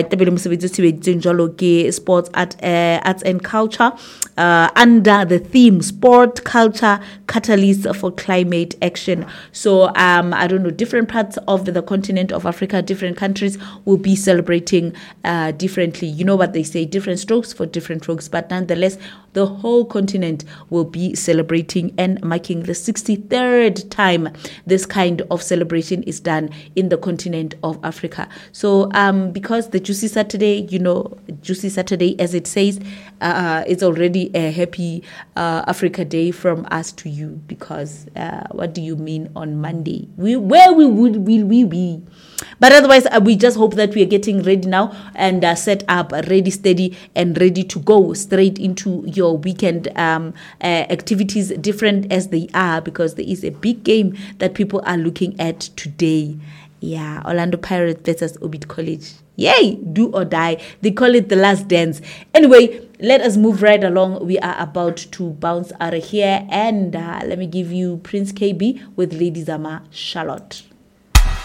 tebele mosebetsi o sebeditseng jwalo ke sports arts and culture under the theme sport culture catalyst for climate action. So I don't know, different parts of the continent of Africa, different countries will be celebrating differently. You know what they say, different strokes for different folks, but nonetheless the whole continent will be celebrating and marking the 63rd time this kind of celebration is done in the continent of Africa. So because the Juicy Saturday, Juicy Saturday, as it says, it's already a happy Africa Day from us to you, because what do you mean on Monday? Where will we be? But otherwise, we just hope that we are getting ready now and set up, ready, steady, and ready to go straight into your weekend activities, different as they are, because there is a big game that people are looking at today. Yeah, Orlando Pirates versus Obit College. Yay, do or die. They call it the last dance. Anyway, let us move right along. We are about to bounce out of here, and let me give you Prince KB with Lady Zama Charlotte.